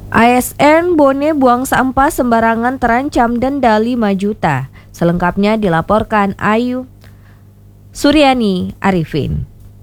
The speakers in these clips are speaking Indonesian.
ASN Bone buang sampah sembarangan terancam denda 5 juta. Selengkapnya dilaporkan Ayu Suryani Arifin.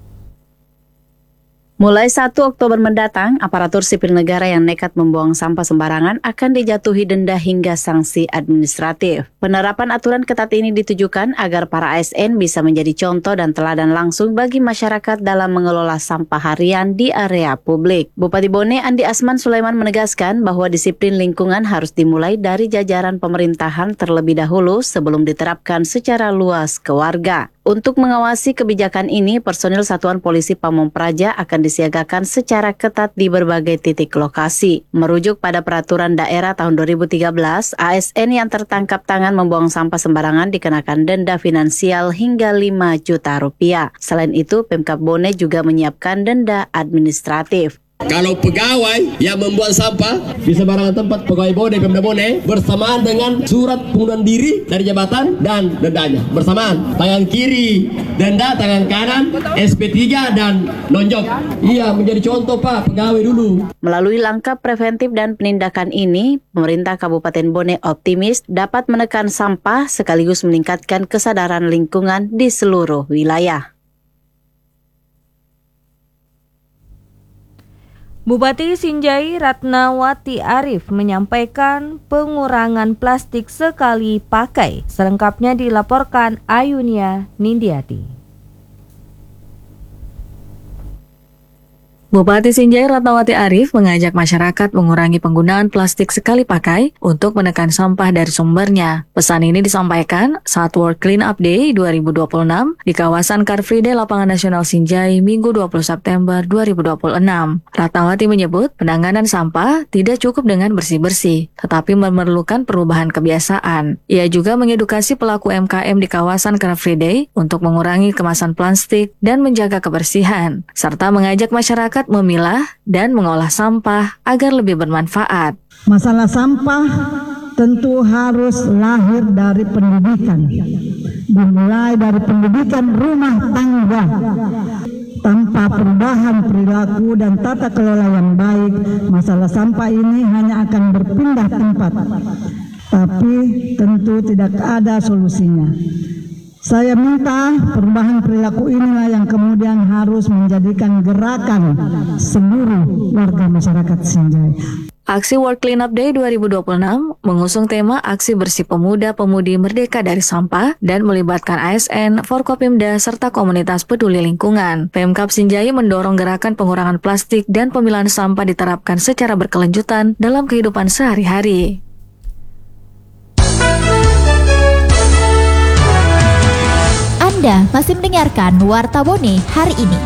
Mulai 1 Oktober mendatang, aparatur sipil negara yang nekat membuang sampah sembarangan akan dijatuhi denda hingga sanksi administratif. Penerapan aturan ketat ini ditujukan agar para ASN bisa menjadi contoh dan teladan langsung bagi masyarakat dalam mengelola sampah harian di area publik. Bupati Bone Andi Asman Sulaiman menegaskan bahwa disiplin lingkungan harus dimulai dari jajaran pemerintahan terlebih dahulu sebelum diterapkan secara luas ke warga. Untuk mengawasi kebijakan ini, personil Satuan Polisi Pamong Praja akan disiagakan secara ketat di berbagai titik lokasi. Merujuk pada peraturan daerah tahun 2013, ASN yang tertangkap tangan membuang sampah sembarangan dikenakan denda finansial hingga 5 juta rupiah. Selain itu, Pemkab Bone juga menyiapkan denda administratif. Kalau pegawai yang membuang sampah di sembarangan tempat, pegawai Bone, Pemda Bone, bersamaan dengan surat pengunduran diri dari jabatan dan dendanya bersamaan. Tangan kiri denda, tangan kanan SP3 dan nonjok. Iya, menjadi contoh Pak, pegawai dulu. Melalui langkah preventif dan penindakan ini, pemerintah Kabupaten Bone optimis dapat menekan sampah sekaligus meningkatkan kesadaran lingkungan di seluruh wilayah. Bupati Sinjai Ratnawati Arif menyampaikan pengurangan plastik sekali pakai. Selengkapnya dilaporkan Ayunia Nindiati. Bupati Sinjai Ratnawati Arif mengajak masyarakat mengurangi penggunaan plastik sekali pakai untuk menekan sampah dari sumbernya. Pesan ini disampaikan saat World Clean Up Day 2026 di kawasan Car Free Day Lapangan Nasional Sinjai Minggu 20 September 2026. Ratnawati menyebut penanganan sampah tidak cukup dengan bersih-bersih, tetapi memerlukan perubahan kebiasaan. Ia juga mengedukasi pelaku UMKM di kawasan Car Free Day untuk mengurangi kemasan plastik dan menjaga kebersihan, serta mengajak masyarakat memilah dan mengolah sampah agar lebih bermanfaat. Masalah sampah tentu harus lahir dari pendidikan, dimulai dari pendidikan rumah tangga. Tanpa perubahan perilaku dan tata kelola yang baik, masalah sampah ini hanya akan berpindah tempat, tapi tentu tidak ada solusinya. Saya minta perubahan perilaku inilah yang kemudian harus menjadikan gerakan seluruh warga masyarakat Sinjai. Aksi World Clean Up Day 2026 mengusung tema Aksi Bersih Pemuda-Pemudi Merdeka dari Sampah dan melibatkan ASN, Forkopimda, serta komunitas peduli lingkungan. Pemkab Sinjai mendorong gerakan pengurangan plastik dan pemilahan sampah diterapkan secara berkelanjutan dalam kehidupan sehari-hari. Anda masih mendengarkan Warta Bone hari ini.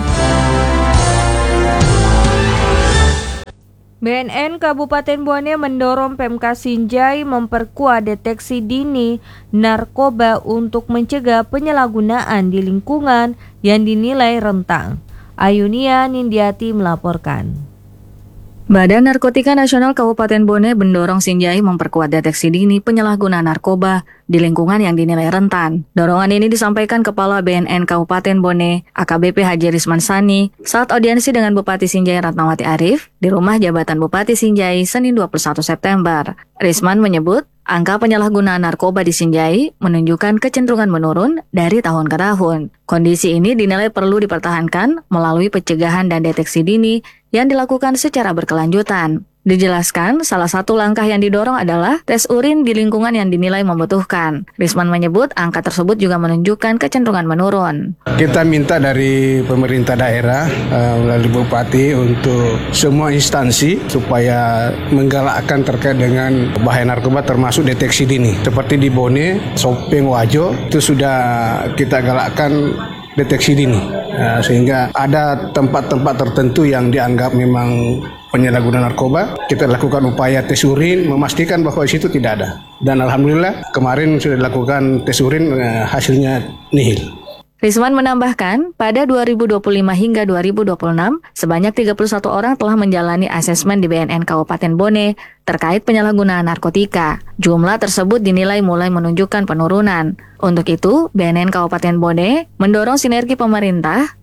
BNN Kabupaten Bone mendorong Pemkab Sinjai memperkuat deteksi dini narkoba untuk mencegah penyalahgunaan di lingkungan yang dinilai rentan. Ayunia Nindiati melaporkan. Badan Narkotika Nasional Kabupaten Bone mendorong Sinjai memperkuat deteksi dini penyalahgunaan narkoba di lingkungan yang dinilai rentan. Dorongan ini disampaikan Kepala BNN Kabupaten Bone, AKBP Haji Risman Sani, saat audiensi dengan Bupati Sinjai Ratnawati Arif di Rumah Jabatan Bupati Sinjai Senin 21 September. Risman menyebut, angka penyalahgunaan narkoba di Sinjai menunjukkan kecenderungan menurun dari tahun ke tahun. Kondisi ini dinilai perlu dipertahankan melalui pencegahan dan deteksi dini yang dilakukan secara berkelanjutan. Dijelaskan, salah satu langkah yang didorong adalah tes urin di lingkungan yang dinilai membutuhkan. Risman menyebut angka tersebut juga menunjukkan kecenderungan menurun. Kita minta dari pemerintah daerah melalui Bupati untuk semua instansi supaya menggalakkan terkait dengan bahaya narkoba termasuk deteksi dini. Seperti di Bone, Sopeng, Wajo, itu sudah kita galakkan deteksi dini. Sehingga ada tempat-tempat tertentu yang dianggap memang penyalahgunaan narkoba, kita lakukan upaya tes urin, memastikan bahwa di situ tidak ada. Dan alhamdulillah kemarin sudah dilakukan tes urin, hasilnya nihil. Risman menambahkan, pada 2025 hingga 2026, sebanyak 31 orang telah menjalani asesmen di BNN Kabupaten Bone terkait penyalahgunaan narkotika. Jumlah tersebut dinilai mulai menunjukkan penurunan. Untuk itu, BNN Kabupaten Bone mendorong sinergi pemerintah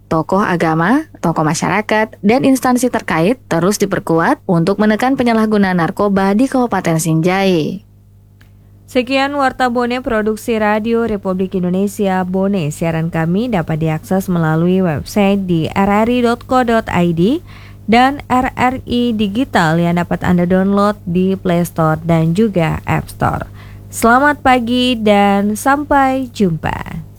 tokoh agama, tokoh masyarakat, dan instansi terkait terus diperkuat untuk menekan penyalahgunaan narkoba di Kabupaten Sinjai. Sekian Warta Bone Produksi Radio Republik Indonesia Bone. Siaran kami dapat diakses melalui website di rri.co.id dan RRI Digital yang dapat Anda download di Play Store dan juga App Store. Selamat pagi dan sampai jumpa.